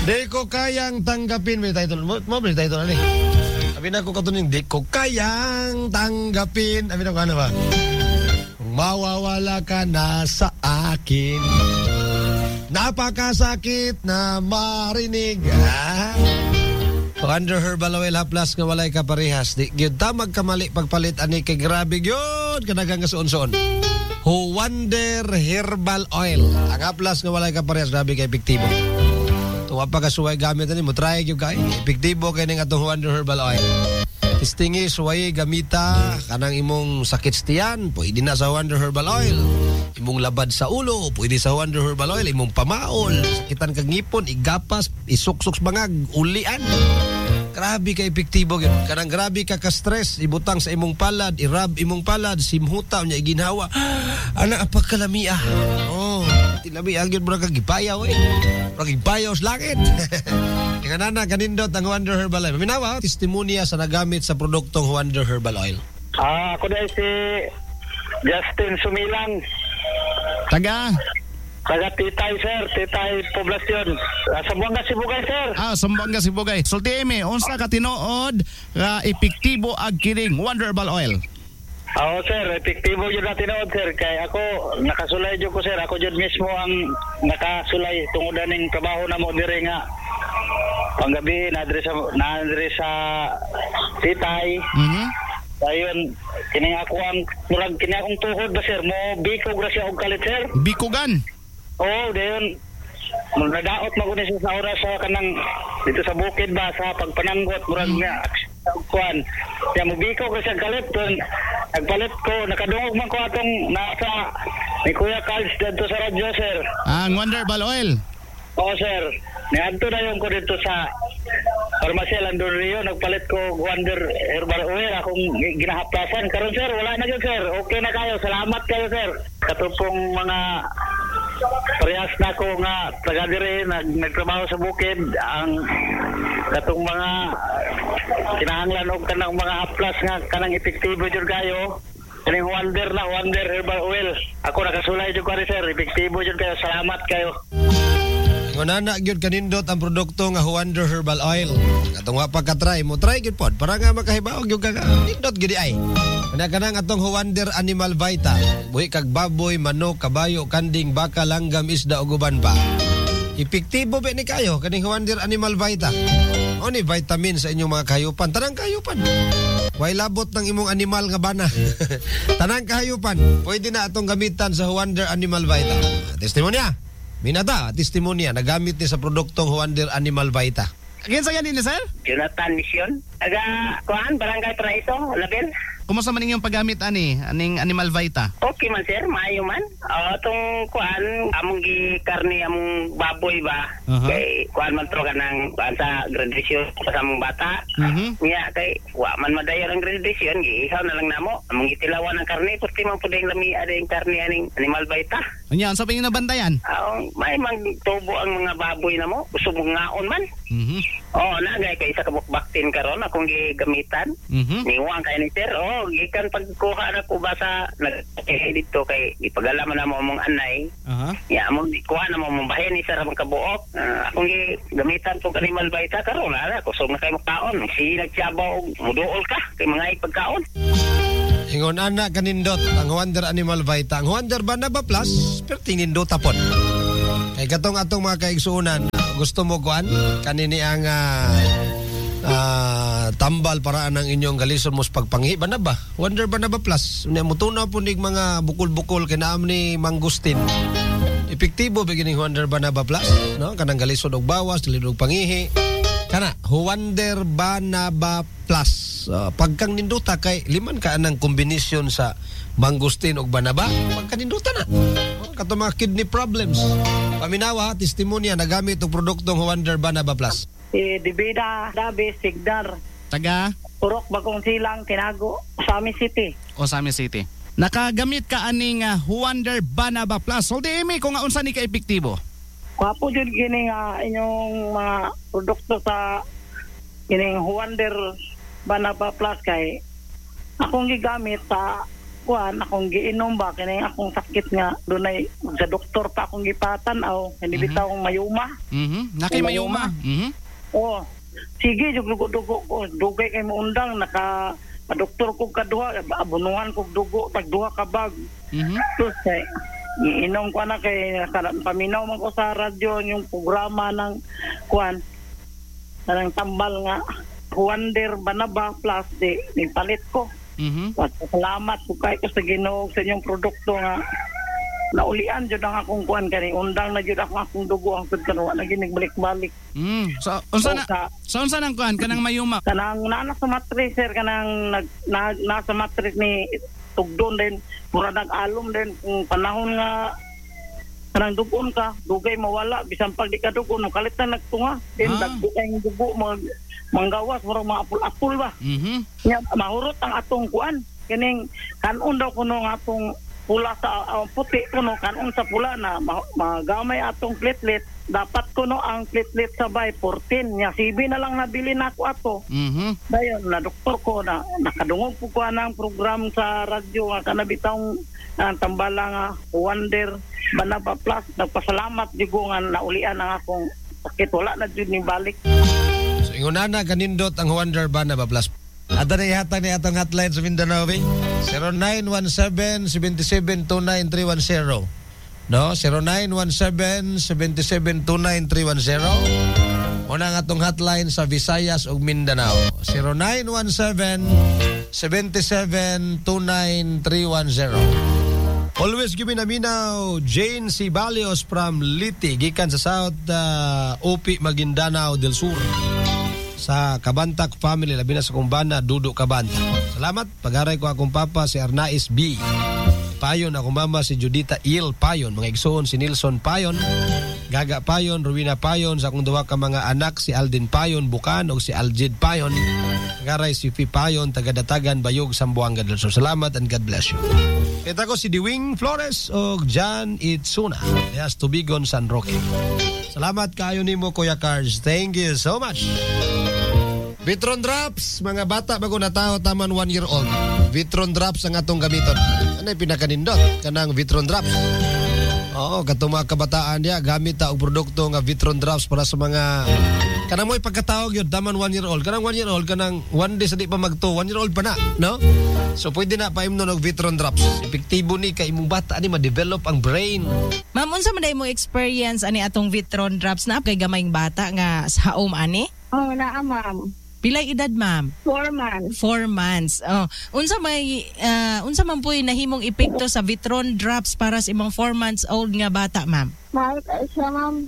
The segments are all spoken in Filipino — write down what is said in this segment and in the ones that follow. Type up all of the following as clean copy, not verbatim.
Di ko kayang tanggapin. May title. Mo may title ali. Abi na ko katuning di ko kayang tanggapin. Abi na ko ano ba? Kung mawawala ka na sa akin. Napakasakit na marinig. Wonder Herbal Oil Haplas nga walay kaparehas. Di gyud ta magkamali pagpalit ani kay grabe gyud kanagang kasuon-suon. Wonder Herbal Oil. Ang haplas nga walay kaparehas grabe kay epektibo. Tuwa pa kasuway gamit ani mo try gyud kay epektibo kay ning atong Wonder Herbal Oil. Istingi suway gamita kanang imong sakit tiyan, pwede na sa Wonder Herbal Oil. Imong labad sa ulo, pwede sa Wonder Herbal Oil. Imong pamaol, sakitan kag ngipon, igapas, isuksok bangag, ulian. Grabe ka epektibo yun. Kanang grabe ka ka-stress, ibutang sa imong palad, irab imong palad, simhuta niya iginhawa. Ana apagkalamia. Oh, tilami agyud bro kag gipayaw eh. Bro gipayaw sa langit. Kanana kanindot ang Wonder Herbal Oil. Minawa, testimonya sa nagamit sa produktong Wonder Herbal Oil. Ako dahil si Justin Sumilang. Taga Titay, sir. Titay Poblasyon. Sambuanga Sibugay, sir. Sambuanga Sibugay. Sulti unsa ka tinuod nga epektibo ag kining Wonder Herbal Oil? Oo, sir. Epektibo yun natin noon, sir. Kaya ako, nakasulay dyan ko, sir. Ako dyan mismo ang nakasulay tungod ng trabaho na mo dire nga. Panggabi, na-adre sa Titay. Ayun, kining ako ang murag kini akong tuhod ba, sir? Mo bikog ra siya og kalit, sir. Bikogan? Oo, dayon. Nadaot magunin siya sa oras sa kanang dito sa bukid ba sa pagpananggot murag nga kuan. Kaya mo bikog ra siya kalit don. Nagpalit ko, nakadungog man ko atong nasa ni Kuya Carls dito sa radyo, sir. Ang Wonder Herbal Oil? Oo, sir. Niadto na yung ko dito sa Parmasya Landon Rio, nagpalit ko Wonder Herbal Oil akong ginahaplasan. Karon, sir, wala na yun, sir. Okay na kayo. Salamat kayo, sir. Katupong mga parehas na ko nga taga dire nagtrabaho sa bukid ang katong mga kinahanglan og kanang mga haplas nga kanang epektibo jud kayo. Kaning Wonder Herbal Oil. Ako nakasulay jud ko ri, sir. Epektibo jud kayo. Salamat kayo. Ngunana gyud kanindot ang produkto nga Wonder Herbal Oil. Atong wa pagka-try mo, try gyud pod para nga makahibaw gyud ka. Nindot gyud ay. Kanang atong Wonder Animal Vita. Buhi kag baboy, manok, kabayo, kanding, baka, langgam, isda ug uban pa. Epektibo ba ni kayo kaning Wonder Animal Vita? O ni vitamin sa inyong mga kahayupan, tanang kahayupan. Way labot ng imong animal nga bana. Tanang kahayupan, pwede na atong gamitan sa Wonder Animal Vita. Testimonya. Minata, testimonya, nagamit ni sa produktong Wonder Animal Vita. Kinsa yan ni sir? Jonathan Mission. Aga, kuan, Barangay Paraiso, Label. Kumusta man inyong paggamit aning Animal Vita? Okay man, sir, maayo man. Itong kuan, among gikarni among baboy ba? Kay kuan man tro kanang sa graduation sa among bata. Nya kay wa man madayon ang graduation, giihaw na lang namo. Among gitilawan ang karne, pusti man pud ang lami ading karne aning Animal Vita. Nya, sa pangin nabantayan? May magtubo ang mga baboy namo, gusto mo ngaon man. Nagay kay sa kabukbaktin karon akong gigamitan. Niwang kay ni sir. Gikan pagkuha na ko ba sa dito kay ipagalaman na mo mong anay. Ya mo kuha na mo mong bahin ni sir ang kabuok. Akong gigamitan ko Animal Vita karon ala kusog na kay makaon. Si nagsiabaw muduol ka kay mga ipagkaon. Ingon ana kanindot ang Wonder Animal Vita. Ang Wonder Banaba Plus, pero tinindot tapon. Kay katong atong mga kaigsuunan, gusto mo kuan kanini ang tambal para ang inyong galison mo sa pagpanghi Banaba. Wonder Banaba Plus. Unya mo tunaw po nig mga bukol-bukol kay naam ni Mangustin. Epektibo begining Wonder Banaba Plus, no? Kanang galison og bawas, dalid og pangihi. Kana Wonder Banaba Plus. Pagkang ninduta kay liman ka anang kombinasyon sa mangustin ug banaba, pagkaninduta na. Kato mga kidney problems. Paminawa, testimonya nagamit og produktong Wonder Banaba Plus. Dibida, Dabe, Sigdar. Taga? Purok, Bagong Silang, Tinago, Sami City. Sami City. Nakagamit ka aning Wonder Banaba Plus. So, di imi kung unsa ni ka epektibo? Kwapo dyan gini nga inyong mga produkto sa gining Wonder Banaba Plus kay akong gigamit sa kuan akong giinom ba kini akong sakit nga dunay sa doktor pa akong gipatan-aw hindi bitaw akong mayuma. Nakay mayuma. Oh, sige dugo ko dugay kay mo undang naka doktor ko kaduha abunuhan ko dugo tag duha ka bag. Tapos iinom ko na kay paminaw man ko sa radyo yung programa ng kuan ng tambal nga Wonder Banaba Plus di palit ko. Salamat po kayo sa Ginoo sa inyong produkto nga naulian jud ang akong kuan kani undang na jud akong dugo ang sud kanwa na ginig-balik-balik. So unsa nang kuan kanang mayuma? Kanang nana sa matris sir kanang nasa matris ni tugdon din mura nag-alom din kung panahon nga kanang dugon ka dugay mawala bisan pag di ka dugon kalit na nagtunga din dagkay ang dugo manggawas mura mga apul-apul ba. Nya mahurot ang atong kuan kining kanon daw kuno nga atong pula sa puti kuno kanon sa pula na magamay atong platelet dapat kuno ang platelet sabay 14 nya CB na lang nabili nako ato. Dayon na doktor ko na nakadungog po ko ang program sa radyo nga kanabitang tambala nga Wonder Banaba Plus nagpasalamat digo nga naulian ang akong sakit wala na jud ni balik. So ingunana kanindot ang Wonder Banaba Plus. Ada na ihatag ni atong hotline sa Mindanao 0917-7729-310. No, 0917-7729-310. Una nga atong hotline sa Visayas ug Mindanao. 0917-7729-310. Always giving a minaw, Jane Cibalios from Liti, gikan sa South Upi, Maguindanao del Sur. Sa Kabantak family, labi na sa kumbana, Dudo Kabanta. Salamat, pag-aray ko akong papa, si Arnais B. Payon, akong mama, si Judita Il Payon. Mga igsoon, si Nilson Payon, Gaga Payon, Rowena Payon. Sa akong duwa ka mga anak, si Aldin Payon, Bukan, o si Aljid Payon. Pag-aray si Fi Payon, Tagadatagan, Bayog, Sambuanga del Sur. Salamat and God bless you. Kita ko si Dewing Flores o Jan Itsuna. Yes, Tubigon, San Roque. Salamat kayo ni mo, Kuya Cars. Thank you so much. Vitron Drops, mga bata bago na tao taman 1 year old. Vitron Drops ang atong gamiton. Ano yung pinakanindot? Kanang Vitron Drops. Oo, katong mga kabataan niya, gamit ta og produkto nga Vitron Drops para sa mga kanang mo'y pagkatawag yun, taman 1 year old. Kanang 1 year old, kanang 1 day sa di pa magto, 1 year old pa na, no? So pwede na paimnon og Vitron Drops. Epektibo ni kay imong bata ni ma-develop ang brain. Ma'am, unsa man day mo experience ani atong Vitron Drops na kay gamayng bata nga sa home ani? Oh, naa ma'am. Pilay edad, ma'am? 4 months. 4 months. Oh, unsa man po'y nahimong epekto sa Vitron Drops para sa imong 4 months old nga bata, ma'am? Mahal ka siya, ma'am.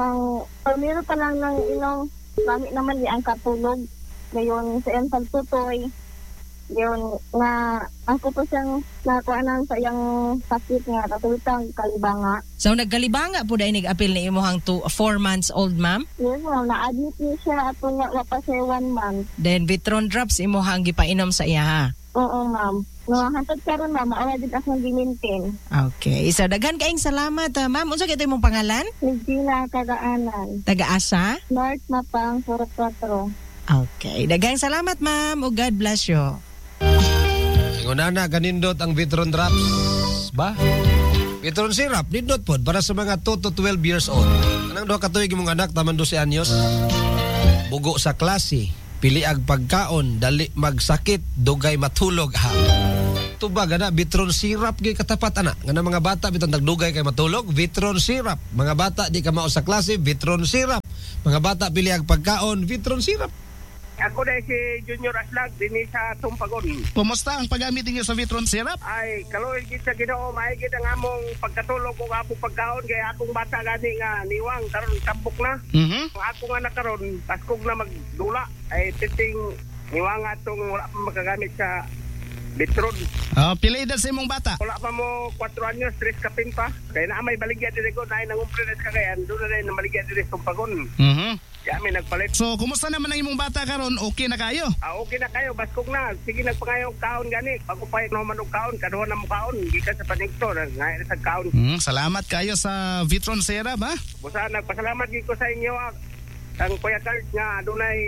Meron pa lang ng ilang gamit naman di ang katulog. Ngayon, sa iyang pagtutoy. Yun, na ako po siyang nakuanan sa iyang sakit nga katulitang kalibanga. So, nagkalibanga po dahil nag-apil ni imuhang 4 months old, ma'am? Yes, ma'am. Na-admit niya siya at wapa siya 1 month. Then, Vitron Drops imuhang gipainom sa iya, ha? Oo, ma'am. Hantod ka rin, ma'am. Maura din akong gimintin. Okay. So, daghan kaing salamat, ma'am. Unsa kito imong pangalan? Regina Kagaanan. Taga-asa? North Mapang, 44. Okay. Daghang salamat, ma'am. O God bless you. Ingunana kanindot ang Vitron Drops. Ba? Vitron Syrup, nindot po para sa mga 2 to 12 years old. Anang doha katuig imong anak, taman 12 anyos. Bugo sa klase, piliag pagkaon, dali magsakit, dugay matulog ha. Tubag na Vitron Syrup gyud katapat ana. Nga mga bata biton nagdugay kay matulog, Vitron Syrup. Mga bata di ka mao sa klase, Vitron Syrup. Mga bata piliag pagkaon, Vitron Syrup. Ako na si Junior Aslag din sa Tumpagon. Kumusta ang paggamit niyo sa Vitron Syrup? Ay, kaloy gid sa Ginoo, maigid ang among pagkatulog ko among pagkaon kay akong bata gani nga niwang karon sabok na. Ako nga nakaron paskog na magdula ay titing niwang atong wala pa magagamit sa Vitron. Pila edad sa imong bata? Wala pa mo 4 anyos, 3 kapin pa. Kaya na may baligya dire ko na nangumpre na kagayan, doon na rin na baligya dire sa Tumpagon. Kami nagpalit. So, kumusta naman ang imong bata karon? Okay na kayo? Okay na kayo, baskog na. Sige, nagpangayong kaon gani. Pagupayag naman ng kaon, kaduhan na mo kaon. Gikan sa panigto, ngayon sa kaon. Salamat kayo sa Vitron Syrup, ha? Busa, nagpasalamat ko sa inyo. Ang Kuya Carl nga, adunay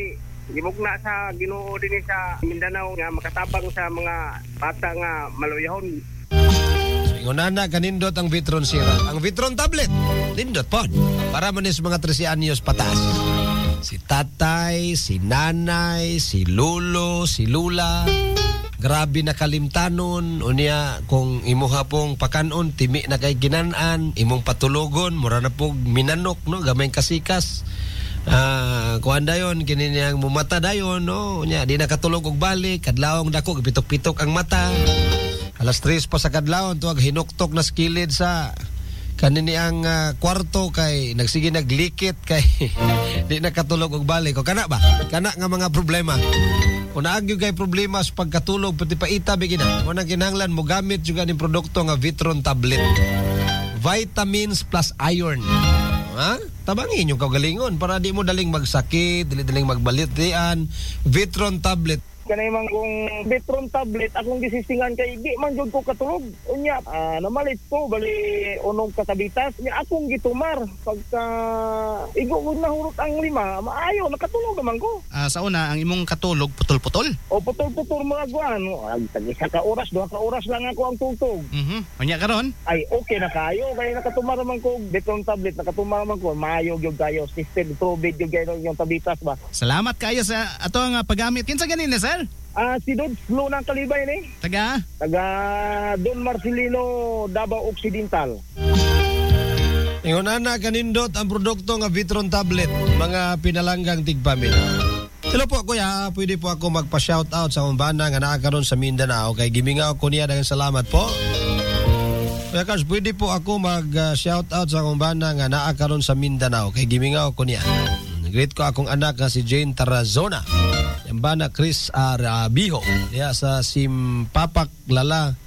gimugna sa Ginoo dinhi sa Mindanao nga makatabang sa mga bata nga maluyahon. Ngunana kanindot ang Vitron Syrup. Ang Vitron tablet, nindot po. Para manis mga 13 anyos pataas. Si tatay, si nanay, si lolo, si lula. Grabe na kalimtanon. Unya, kung imuha pong pakanon, timi na kay ginanaan, imong patulogon, mura na pong minanok, no? Gamay kasikas. Kuan dayon, kininiyang mumata dayon, no? Unya, di nakatulog og balik, kadlawong dako, pitok-pitok ang mata. Alas 3 pa sa kadlawon tuwag hinuktok na skilid sa kanini ang kwarto kay nagsige naglikit kay di nakatulog og balik. O kana ba? Kana nga mga problema. Kung naagyo kay problema sa pagkatulog pati paita bigina. Mo nang kinahanglan mo gamit juga ning produkto nga Vitron tablet. Vitamins plus iron. Ha? Tabangin yung kagalingon para di mo daling magsakit, dili daling magbalitian. Vitron tablet. Kanay man kung Vitron tablet akong gisisingan kay di man jud ko katulog. Unya namalit ko bali unong kasabitas nya akong gitumar pagka igo na hurot ang 5 maayo nakatulog naman ko. Sa una ang imong katulog putol-putol. O putol-putol mga guan. Isa ka oras, 2 ka oras lang ako ang tugtog. Unya karon? Ay okay na kayo kay nakatumar man ko Vitron tablet nakatumal man ko maayo gyud kayo system tubig gyud kayo yung tabitas ba. Salamat kayo sa ato nga paggamit. Kinsa ganin sir? Si Dod Flo ng Kalibay ni. Taga Don Marcelino, Davao Occidental. Ingon na kanindot ang produkto nga Vitron tablet, mga pinalanggang tigpamilya. Hello po kuya, pwede po ako magpa-shoutout sa umbana nga naa karon sa Mindanao kay gimingaw ko niya daghang salamat po. Kuya Cars, pwede po ako mag-shoutout sa umbana nga naa karon sa Mindanao kay gimingaw ko niya. Greet ko akong anak nga si Jane Tarazona. Yung bana Chris Arabiho. Diya sa Simpak Lala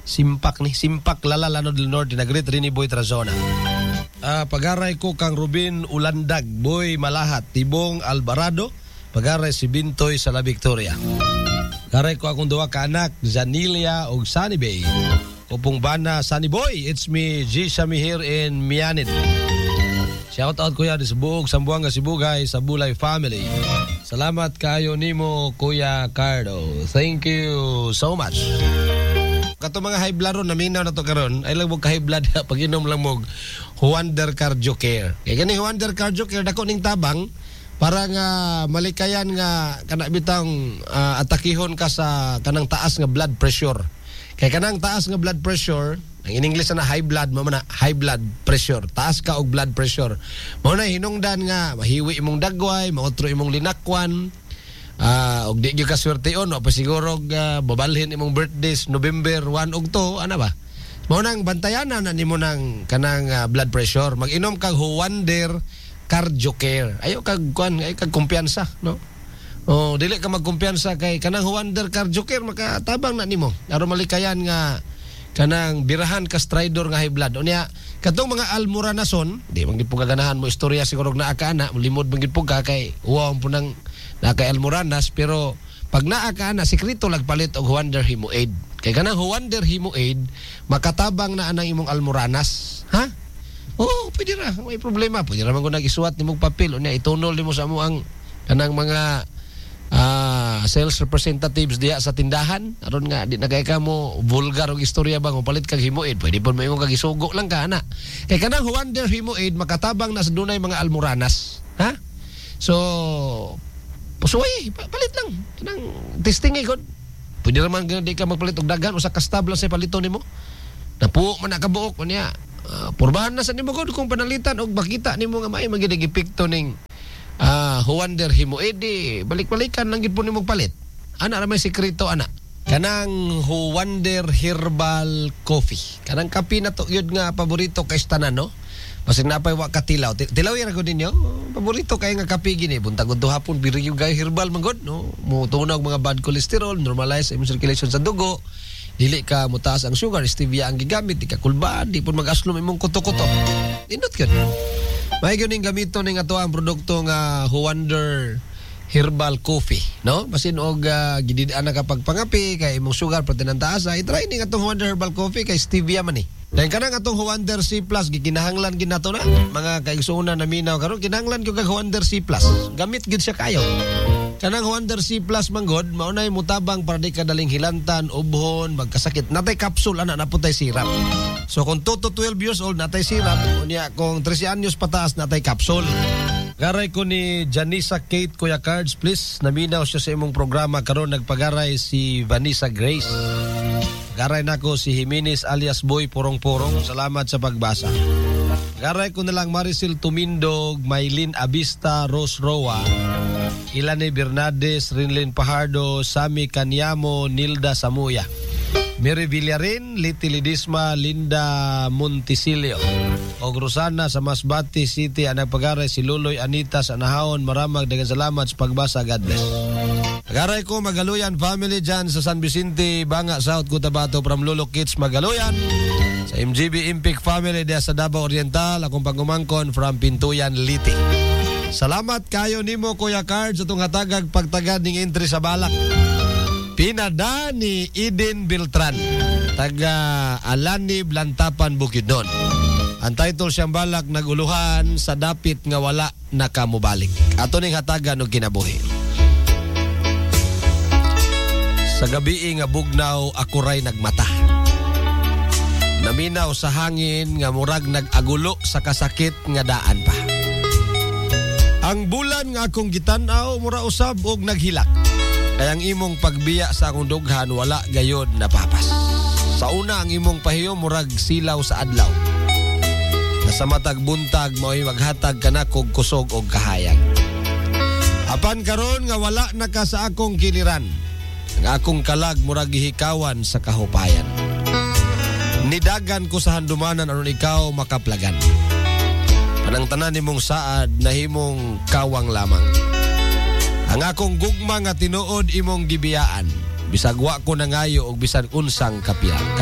Lanod del Norte. Nag-greet rin ni Boy Tarazona. Pagaray ko kang Rubin Ulandag, Boy Malahat, Tibong Alvarado. Pagaray si Bintoy sa La Victoria. Pagaray ko akong duwa ka anak, Zanilia o Sunny Bay. Kupong bana Sunny Boy. It's me, G. Shami here in Mianit. Shout out kuya di Subuog, Sambuanga, Sibugay, sa Bulay family. Salamat kayo nimo Kuya Cardo. Thank you so much. Kato mga high blood ron, naminaw na to karon. Ay lang mo ka high blood pag inom lang mo Wonder Cardio Care. Kaya gani Wonder Cardio Care dako ning tabang para nga malikayan nga kana bitang atakihon ka sa kanang taas nga blood pressure. Kaya kanang taas nga blood pressure, ang in English na high blood, mo na high blood pressure. Taas ka og blood pressure. Mo na hinungdan nga mahiwi imong dagway, mautro imong linakwan. Og di gyud ka swerteon, o pa siguro babalhin imong birthdays November 1 ug 2, ana ba? Mo nang bantayanan na nimo nang kanang blood pressure. Mag-inom kag Wonder Cardio Care. Ayo kag kuan, ay kag kumpiyansa, no? Dili ka magkumpiyansa kay kanang Wonder Cardio Care makatabang na nimo. Aron malikayan nga kanang birahan ka stridor nga high blood. Unya katong mga almoranason, di man gid po ganahan mo istorya siguro na akaana, limod man gid po ka kay uwaw po nang naka almoranas, pero pag naa ka na sikreto lagpalit og Wonder Hemo Aid. Kay kanang Wonder Hemo Aid makatabang na anang imong almoranas, ha? Pwede ra, may problema. Pwede ra man kung nag-isuwat nimong papel, unya itunol nimo sa amo ang kanang mga sales representatives diya sa tindahan aron nga di na kay ka mo vulgar og istorya bang o palit kag Hemo Aid, pwede pon may kag isugo lang ka ana. Kay kanang Wonder Hemo Aid makatabang na sa dunay mga almoranas, ha? So pusuway palit lang kanang testing ay god. Pwede ra man di ka magpalit og daghan usa ka stab lang sa palito nimo. Napuo man nakabuok unya porbahan na sa nimo god kung panalitan og makita nimo nga may magid epekto ning Wonder Hemo Aid, balik-balikan lang gid po nimo palit. Ana ra may sekreto ana. Kanang Wonder Herbal Coffee. Kanang kape na to yun nga paborito kay tanan, no? Basin napay wa katilaw. Tilaw ra gud ninyo. Paborito kay nga kape gini. Buntag gud hapon biriyo gay herbal man gud, no? Mutunog mga bad cholesterol, normalize imong circulation sa dugo. Dili ka mutaas ang sugar, stevia ang gigamit, di ka kulbaan, di pun mag-aslom imong kuto-kuto. Indot gud. May ganing gamito ning ato ang produkto nga Wonder Herbal Coffee, no? Basin og gididaan na kapag pangapi kay imong sugar protein ang taas, i-try ning atong Wonder Herbal Coffee kay stevia man ni. Dahil kanang atong Wonder C+, gikinahanglan gid nato na mga kaigsuonan na minaw karon kinahanglan gyud kag Wonder C+. Gamit gid siya kayo. Kanang Wonder C Plus manggod, maunay mutabang para di kadaling hilantan, ubhon, magkasakit. Natay capsule, ana na putay sirap. So kung 2 to 12 years old, natay sirap. Unya, kung 13 anyos pataas, natay capsule. Garay ko ni Janisa Kate Kuya Cards, please. Naminaw siya sa imong programa karon nagpagaray si Vanessa Grace. Garay nako si Jimenez alias Boy Porong-Porong. Salamat sa pagbasa. Garay ko na lang Maricel Tumindog, Maylin Abista, Rose Roa, Ilane Bernades, Rinlin Pajardo, Sami Kanyamo, Nilda Samuya, Mary Villarin, Liti Lidisma, Linda Montisilio, og Rosana sa Masbati City ang nagpagaray si Luloy Anita sa Nahawon. Maramag daghang salamat sa pagbasa. God bless. Agaray ko Magaluyan family dyan sa San Vicente, Banga, South Cotabato from Lolo Kids Magaluyan. Sa MGB Impic family diya sa Davao Oriental, akong pangumangkon from Pintuyan, Liti. Salamat kayo nimo Kuya Cards atong hatagag pagtagad ning entry sa balak. Pinada ni Eden Beltran, taga Alani, Blantapan, Bukidnon. Ang title siyang balak, naguluhan sa dapit nga wala nakamubalik. Ato ning hatagan og kinabuhi. Sa gabi nga bugnaw, ako ray nagmata. Naminaw sa hangin nga murag nag-agulo sa kasakit nga daan pa. Ang bulan nga akong gitanaw, mura usab og naghilak. Kaya ang imong pagbiya sa akong dughan, wala gayod napapas. Sa una, ang imong pahiyo, murag silaw sa adlaw. Nasa matag buntag, mao'y maghatag ka na kog kusog og kahayag. Apan karon nga wala na ka sa akong kiliran. Ang akong kalag, murag gihikawan sa kahupayan. Nidagan ko sa handumanan aron ikaw makaplagan. Panang tanan nimong saad, nahimong kawang lamang. Ang akong gugma nga tinuod imong gibiyaan, bisag wa ko nangayo og bisan unsang kapiyan.